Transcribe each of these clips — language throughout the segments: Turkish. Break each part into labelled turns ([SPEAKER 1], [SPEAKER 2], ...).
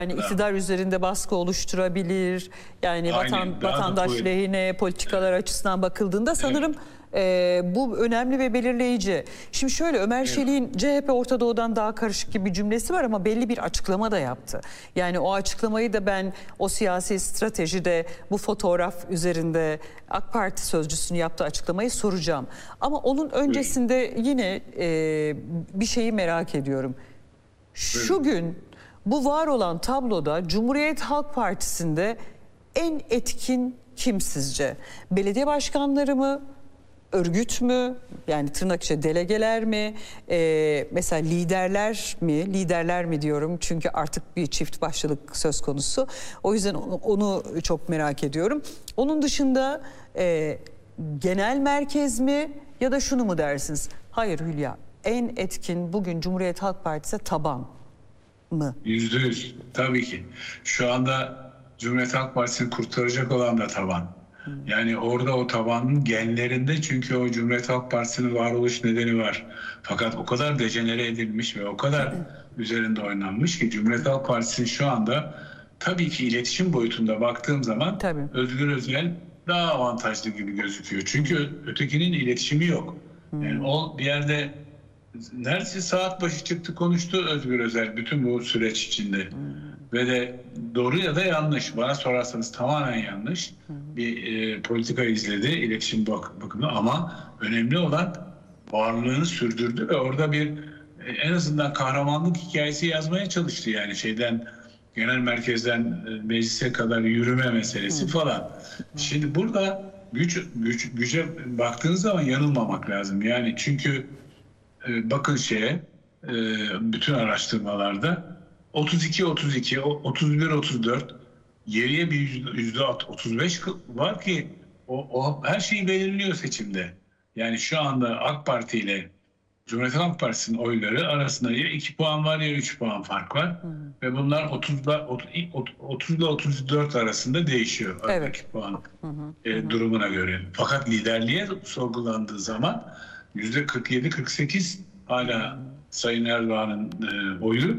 [SPEAKER 1] Yani iktidar üzerinde baskı oluşturabilir. Yani vatandaş lehine politikalar açısından bakıldığında sanırım bu önemli ve belirleyici. Şimdi şöyle, Ömer Çelik'in CHP Orta Doğu'dan daha karışık gibi bir cümlesi var ama belli bir açıklama da yaptı. Yani o açıklamayı da ben o siyasi stratejide bu fotoğraf üzerinde AK Parti sözcüsünün yaptığı açıklamayı soracağım. Ama onun öncesinde yine bir şeyi merak ediyorum. Şu gün bu var olan tabloda Cumhuriyet Halk Partisi'nde en etkin kim sizce? Belediye başkanları mı? Örgüt mü? Yani tırnak içinde delegeler mi? Mesela liderler mi? Liderler mi diyorum çünkü artık bir çift başlılık söz konusu. O yüzden onu çok merak ediyorum. Onun dışında genel merkez mi ya da şunu mu dersiniz? Hayır Hülya, en etkin bugün Cumhuriyet Halk Partisi taban mı?
[SPEAKER 2] %100 tabii ki. Şu anda Cumhuriyet Halk Partisi'ni kurtaracak olan da taban. Yani orada o tabanın genlerinde, çünkü o Cumhuriyet Halk Partisi'nin varoluş nedeni var. Fakat o kadar dejenere edilmiş ve o kadar üzerinde oynanmış ki Cumhuriyet Halk Partisi'nin şu anda tabii ki iletişim boyutunda baktığım zaman Özgür Özel daha avantajlı gibi gözüküyor. Çünkü ötekinin iletişimi yok. Yani o bir yerde neredeyse saat başı çıktı konuştu Özgür Özel bütün bu süreç içinde. Ve de doğru ya da yanlış, bana sorarsanız tamamen yanlış bir politika izledi iletişim bakımından, ama önemli olan varlığını sürdürdü ve orada bir en azından kahramanlık hikayesi yazmaya çalıştı. Yani genel merkezden meclise kadar yürüme meselesi falan. Şimdi burada güce baktığınız zaman yanılmamak lazım. Yani çünkü bakın bütün araştırmalarda 32-32, 31-34, geriye bir %35 var ki o her şeyi belirliyor seçimde. Yani şu anda AK Parti ile Cumhuriyet Halk Partisi'nin oyları arasında ya 2 puan var ya 3 puan fark var. Ve bunlar 30 ile 34 arasında değişiyor aradaki puan durumuna göre. Fakat liderliğe sorgulandığı zaman %47-48 hala Sayın Erdoğan'ın oyu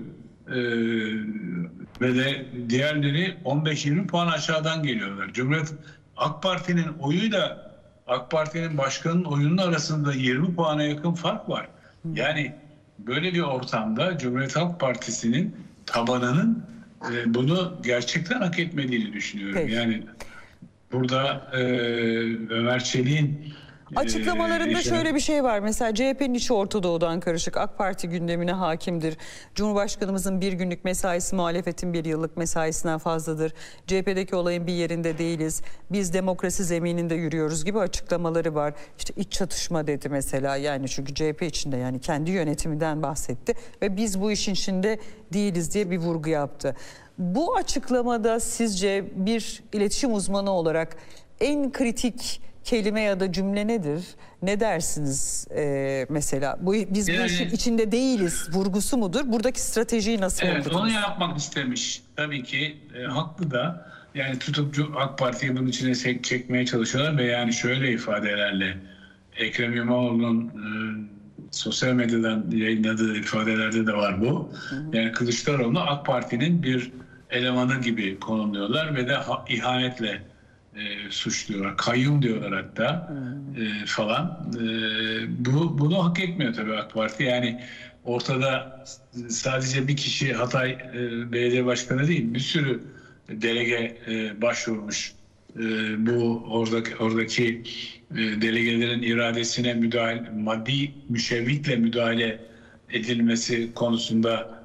[SPEAKER 2] ve de diğerleri 15-20 puan aşağıdan geliyorlar. Cumhuriyet AK Parti'nin oyuyla AK Parti'nin başkanının oyunun arasında 20 puana yakın fark var. Yani böyle bir ortamda Cumhuriyet Halk Partisi'nin tabanının bunu gerçekten hak etmediğini düşünüyorum. Peki. Yani burada Ömer Çelik'in
[SPEAKER 1] açıklamalarında şöyle bir şey var. Mesela CHP'nin içi Orta Doğu'dan karışık. AK Parti gündemine hakimdir. Cumhurbaşkanımızın bir günlük mesaisi muhalefetin bir yıllık mesaisinden fazladır. CHP'deki olayın bir yerinde değiliz. Biz demokrasi zemininde yürüyoruz gibi açıklamaları var. İşte iç çatışma dedi mesela. Yani çünkü CHP içinde, yani kendi yönetiminden bahsetti. Ve biz bu işin içinde değiliz diye bir vurgu yaptı. Bu açıklamada sizce bir iletişim uzmanı olarak en kritik kelime ya da cümle nedir? Ne dersiniz mesela? Biz bu işin içinde değiliz vurgusu mudur? Buradaki stratejiyi nasıl buldunuz?
[SPEAKER 2] Evet, onu yapmak istemiş. Tabii ki haklı da. Yani tutup AK Parti'yi bunun içine çekmeye çalışıyorlar ve yani şöyle ifadelerle Ekrem İmamoğlu'nun sosyal medyadan yayınladığı ifadelerde de var bu. Yani Kılıçdaroğlu'nu AK Parti'nin bir elemanı gibi konumluyorlar ve de ihanetle suçluyorlar. Kayyum diyorlar hatta falan. Bunu hak etmiyor tabii AK Parti. Yani ortada sadece bir kişi Hatay Belediye Başkanı değil, bir sürü delege başvurmuş. Bu oradaki delegelerin iradesine maddi müşevvikle müdahale edilmesi konusunda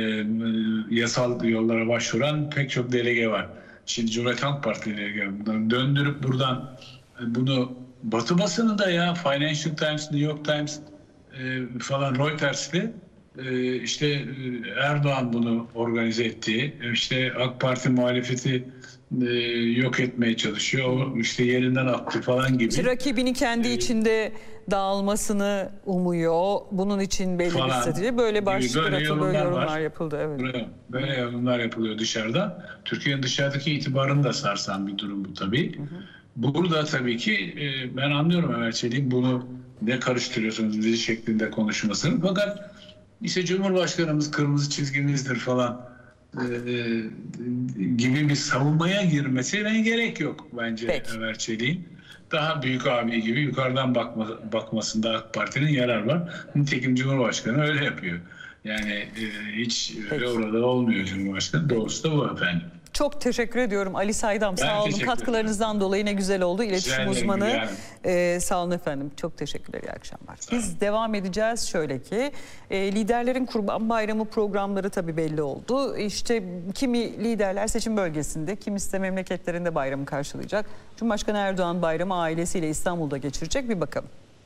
[SPEAKER 2] yasal yollara başvuran pek çok delege var. Şimdi Cumhuriyet Halk Parti'ye döndürüp buradan bunu Batı basınında, ya Financial Times, New York Times falan, Reuters'li işte Erdoğan bunu organize etti. İşte AK Parti muhalefeti yok etmeye çalışıyor. O işte yerinden attı falan gibi.
[SPEAKER 1] İşte rakibini kendi içinde dağılmasını umuyor. Bunun için belli bir strateji. Böyle başlıklar atıldı, böyle yorumlar yapıldı. Evet.
[SPEAKER 2] Böyle yorumlar yapılıyor dışarıda. Türkiye'nin dışarıdaki itibarını da sarsan bir durum bu tabii. Burada tabii ki ben anlıyorum Ömer Çelik'in bunu ne karıştırıyorsunuz dizi şeklinde konuşmasını. Fakat işte Cumhurbaşkanımız kırmızı çizgimizdir falan gibi bir savunmaya girmesine gerek yok bence.
[SPEAKER 1] Peki.
[SPEAKER 2] Ömer Çelik'in. Daha büyük abi gibi yukarıdan bakmasında AK Parti'nin yarar var. Nitekim Cumhurbaşkanı öyle yapıyor. Yani hiç öyle orada olmuyor Cumhurbaşkanı. Doğrusu da bu efendim.
[SPEAKER 1] Çok teşekkür ediyorum Ali Saydam.
[SPEAKER 2] Ben
[SPEAKER 1] Sağ olun.
[SPEAKER 2] teşekkür
[SPEAKER 1] Katkılarınızdan dolayı ne güzel oldu. İletişim uzmanı.
[SPEAKER 2] Yani.
[SPEAKER 1] Sağ olun efendim. Çok teşekkürler. İyi akşamlar. Biz devam edeceğiz. Şöyle ki liderlerin Kurban Bayramı programları tabii belli oldu. İşte kimi liderler seçim bölgesinde, kimisi de memleketlerinde bayramı karşılayacak. Cumhurbaşkanı Erdoğan bayramı ailesiyle İstanbul'da geçirecek. Bir bakalım.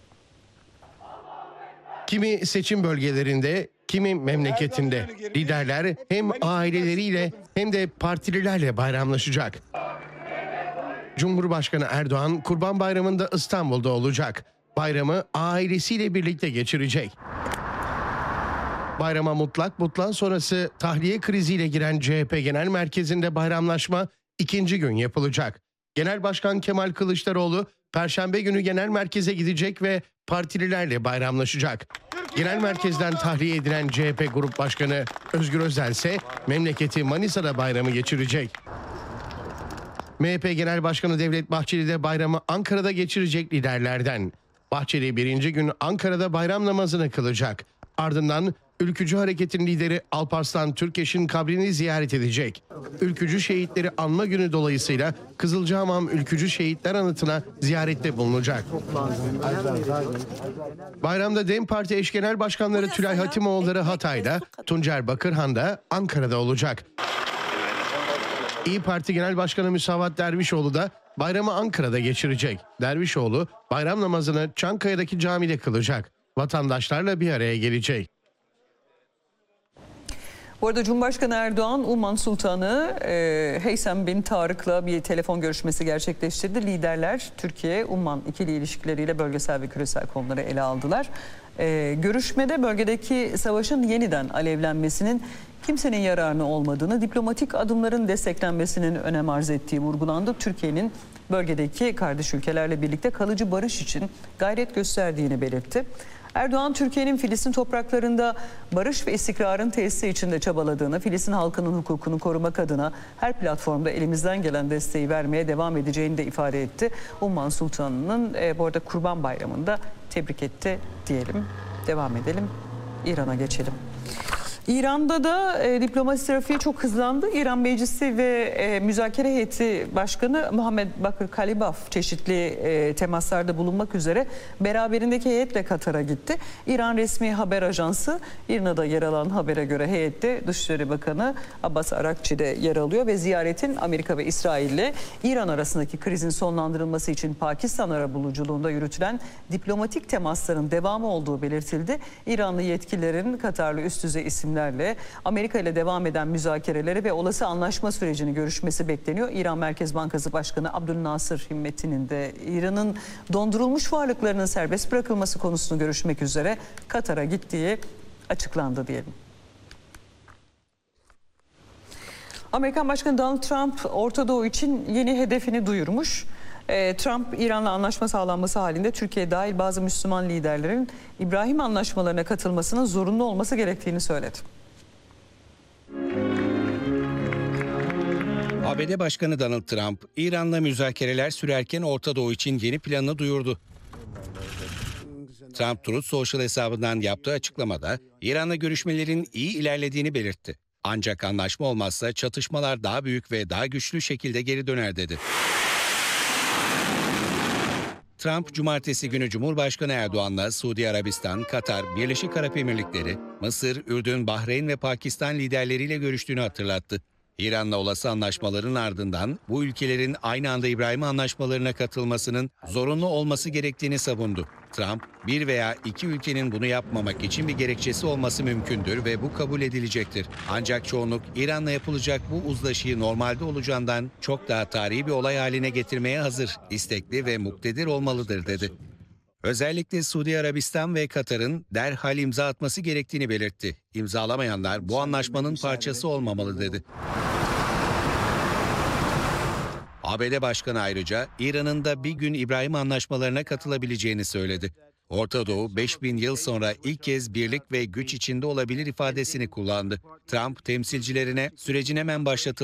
[SPEAKER 3] Kimi seçim bölgelerinde, kimi memleketinde. Liderler hem aileleriyle hem de partililerle bayramlaşacak. Cumhurbaşkanı Erdoğan Kurban Bayramı'nda İstanbul'da olacak. Bayramı ailesiyle birlikte geçirecek. Bayrama mutlak sonrası tahliye kriziyle giren CHP Genel Merkezi'nde bayramlaşma ikinci gün yapılacak. Genel Başkan Kemal Kılıçdaroğlu Perşembe günü genel merkeze gidecek ve partililerle bayramlaşacak. Genel merkezden tahliye edilen CHP Grup Başkanı Özgür Özel ise memleketi Manisa'da bayramı geçirecek. MHP Genel Başkanı Devlet Bahçeli de bayramı Ankara'da geçirecek liderlerden. Bahçeli birinci gün Ankara'da bayram namazını kılacak. Ardından Ülkücü Hareket'in lideri Alparslan Türkeş'in kabrini ziyaret edecek. Ülkücü şehitleri anma günü dolayısıyla Kızılcahamam Ülkücü Şehitler Anıtı'na ziyarette bulunacak. Bayramda DEM Parti eş genel başkanları Tülay Hatimoğulları Hatay'da, Tuncer Bakırhan'da Ankara'da olacak. İYİ Parti Genel Başkanı Müsavat Dervişoğlu da bayramı Ankara'da geçirecek. Dervişoğlu bayram namazını Çankaya'daki camide kılacak. Vatandaşlarla bir araya gelecek.
[SPEAKER 1] Bu arada Cumhurbaşkanı Erdoğan, Umman Sultanı Heysem bin Tarık'la bir telefon görüşmesi gerçekleştirdi. Liderler Türkiye-Umman ikili ilişkileriyle bölgesel ve küresel konuları ele aldılar. Görüşmede bölgedeki savaşın yeniden alevlenmesinin kimsenin yararına olmadığını, diplomatik adımların desteklenmesinin önem arz ettiği vurgulandı. Türkiye'nin bölgedeki kardeş ülkelerle birlikte kalıcı barış için gayret gösterdiğini belirtti. Erdoğan, Türkiye'nin Filistin topraklarında barış ve istikrarın tesisi içinde çabaladığını, Filistin halkının hukukunu korumak adına her platformda elimizden gelen desteği vermeye devam edeceğini de ifade etti. Umman Sultanı'nın bu arada Kurban Bayramı'nda tebrik etti diyelim. Devam edelim. İran'a geçelim. İran'da da diplomasi trafiği çok hızlandı. İran Meclisi ve Müzakere Heyeti Başkanı Muhammed Bakır Kalibaf çeşitli temaslarda bulunmak üzere beraberindeki heyetle Katar'a gitti. İran resmi haber ajansı İRNA'da yer alan habere göre heyette Dışişleri Bakanı Abbas Arakçi de yer alıyor ve ziyaretin Amerika ve İsrail ile İran arasındaki krizin sonlandırılması için Pakistan arabuluculuğunda yürütülen diplomatik temasların devamı olduğu belirtildi. İranlı yetkililerin Katarlı üst düzey isimlerle Amerika ile devam eden müzakereleri ve olası anlaşma sürecini görüşmesi bekleniyor. İran Merkez Bankası Başkanı Abdülnasır Himmettin'in de İran'ın dondurulmuş varlıklarının serbest bırakılması konusunu görüşmek üzere Katar'a gittiği açıklandı diyelim. Amerikan Başkanı Donald Trump Orta Doğu için yeni hedefini duyurmuş. Trump, İran'la anlaşma sağlanması halinde Türkiye dahil bazı Müslüman liderlerin İbrahim anlaşmalarına katılmasının zorunlu olması gerektiğini söyledi.
[SPEAKER 4] ABD Başkanı Donald Trump, İran'la müzakereler sürerken Orta Doğu için yeni planını duyurdu. Trump, Truth Social hesabından yaptığı açıklamada İran'la görüşmelerin iyi ilerlediğini belirtti. Ancak anlaşma olmazsa çatışmalar daha büyük ve daha güçlü şekilde geri döner dedi. Trump, cumartesi günü Cumhurbaşkanı Erdoğan'la Suudi Arabistan, Katar, Birleşik Arap Emirlikleri, Mısır, Ürdün, Bahreyn ve Pakistan liderleriyle görüştüğünü hatırlattı. İran'la olası anlaşmaların ardından bu ülkelerin aynı anda İbrahim anlaşmalarına katılmasının zorunlu olması gerektiğini savundu. Trump, bir veya iki ülkenin bunu yapmamak için bir gerekçesi olması mümkündür ve bu kabul edilecektir. Ancak çoğunluk İran'la yapılacak bu uzlaşıyı normalde olacağından çok daha tarihi bir olay haline getirmeye hazır, istekli ve muktedir olmalıdır dedi. Özellikle Suudi Arabistan ve Katar'ın derhal imza atması gerektiğini belirtti. İmzalamayanlar bu anlaşmanın parçası olmamalı dedi. ABD Başkanı ayrıca İran'ın da bir gün İbrahim anlaşmalarına katılabileceğini söyledi. Orta Doğu 5000 yıl sonra ilk kez birlik ve güç içinde olabilir ifadesini kullandı. Trump temsilcilerine sürecin hemen başlatıldığını